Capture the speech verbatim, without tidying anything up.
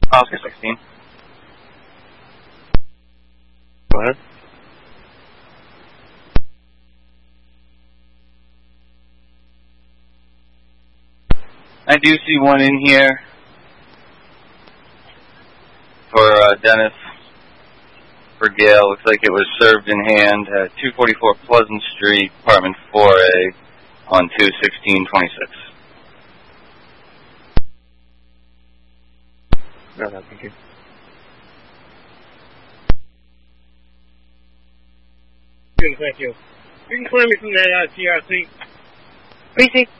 Oscar sixteen. Go ahead. I do see one in here for uh, Dennis, for Gail. Looks like it was served in hand at two forty-four Pleasant Street, apartment four A, on two sixteen twenty-six. No, no, thank you. Good, thank you. You can clear me from that uh, T R C. Precinct